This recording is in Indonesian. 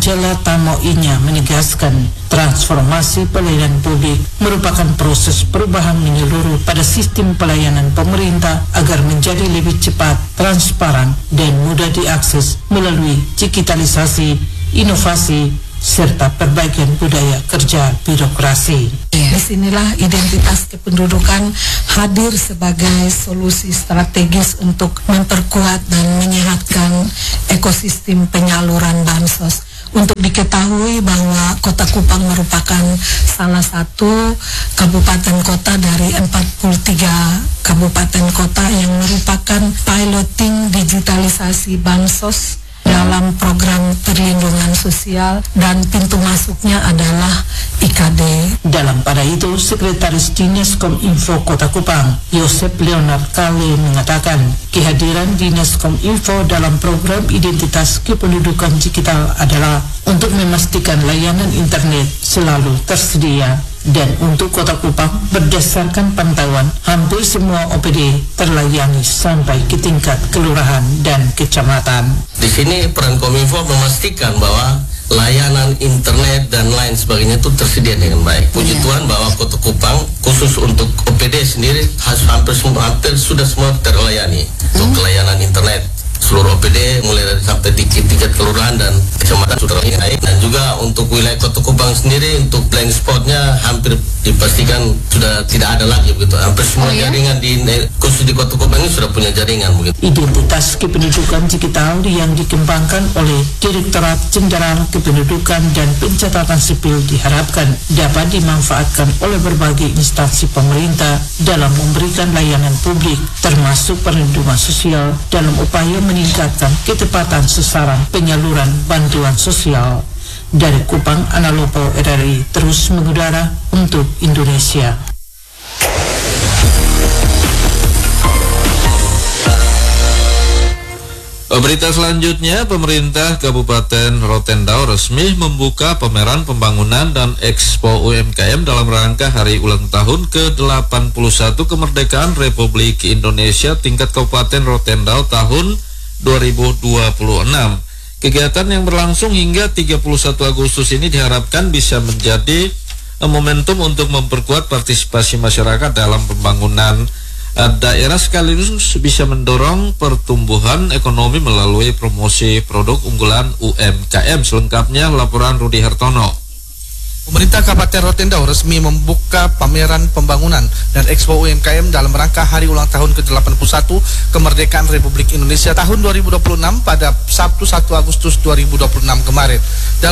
Angela Tamoinya menegaskan transformasi pelayanan publik merupakan proses perubahan menyeluruh pada sistem pelayanan pemerintah agar menjadi lebih cepat, transparan, dan mudah diakses melalui digitalisasi, inovasi, serta perbaikan budaya kerja birokrasi. Disinilah identitas kependudukan hadir sebagai solusi strategis untuk memperkuat dan menyehatkan ekosistem penyaluran bansos. Untuk diketahui bahwa Kota Kupang merupakan salah satu kabupaten kota dari 43 kabupaten kota yang merupakan piloting digitalisasi bansos dalam program perlindungan sosial, dan pintu masuknya adalah IKD. Dalam pada itu, Sekretaris Dinas Kominfo Kota Kupang, Yosep Leonard Kale, mengatakan kehadiran Dinas Kominfo dalam program identitas kependudukan digital adalah untuk memastikan layanan internet selalu tersedia. Dan untuk Kota Kupang, berdasarkan pantauan, hampir semua OPD terlayani sampai ke tingkat kelurahan dan kecamatan. Di sini peran Kominfo memastikan bahwa layanan internet dan lain sebagainya itu tersedia dengan baik. Puji Tuhan bahwa Kota Kupang khusus untuk OPD sendiri hampir sudah semua terlayani untuk layanan internet. Seluruh OPD mulai dari sampai tingkat kelurahan dan kecamatan sudah naik, dan juga untuk wilayah Kota Kupang sendiri untuk blind spotnya hampir dipastikan sudah tidak ada lagi begitu. Hampir semua jaringan khusus di Kota Kupang ini sudah punya jaringan begitu. Identitas kependudukan digital yang dikembangkan oleh Direktorat Jenderal Kependudukan dan Pencatatan Sipil diharapkan dapat dimanfaatkan oleh berbagai instansi pemerintah dalam memberikan layanan publik, termasuk perlindungan sosial dalam upaya meningkatkan ketepatan sasaran penyaluran bantuan sosial. Dari Kupang, Analopo RRI terus mengudara untuk Indonesia. Berita selanjutnya, pemerintah Kabupaten Rotendao resmi membuka pameran pembangunan dan Expo UMKM dalam rangka Hari Ulang Tahun ke-81 Kemerdekaan Republik Indonesia tingkat Kabupaten Rotendao tahun 2026. Kegiatan yang berlangsung hingga 31 Agustus ini diharapkan bisa menjadi momentum untuk memperkuat partisipasi masyarakat dalam pembangunan daerah, sekaligus bisa mendorong pertumbuhan ekonomi melalui promosi produk unggulan UMKM. Selengkapnya laporan Rudi Hartono. Pemerintah Kabupaten Rotendao resmi membuka pameran pembangunan dan Expo UMKM dalam rangka Hari Ulang Tahun ke-81 Kemerdekaan Republik Indonesia tahun 2026 pada Sabtu 1 Agustus 2026 kemarin.